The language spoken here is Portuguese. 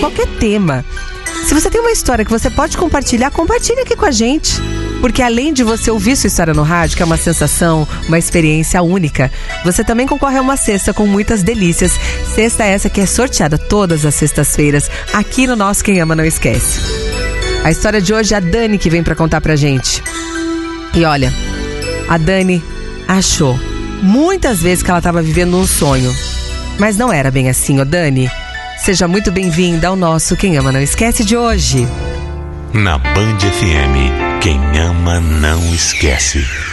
qualquer tema. Se você tem uma história que você pode compartilhar, compartilhe aqui com a gente. Porque além de você ouvir sua história no rádio, que é uma sensação, uma experiência única, você também concorre a uma cesta com muitas delícias. Cesta essa que é sorteada todas as sextas-feiras aqui no nosso Quem Ama Não Esquece. A história de hoje é a Dani que vem pra contar pra gente. E olha, a Dani achou muitas vezes que ela estava vivendo um sonho. Mas não era bem assim, ô Dani. Seja muito bem-vinda ao nosso Quem Ama Não Esquece de hoje. Na Band FM, quem ama não esquece.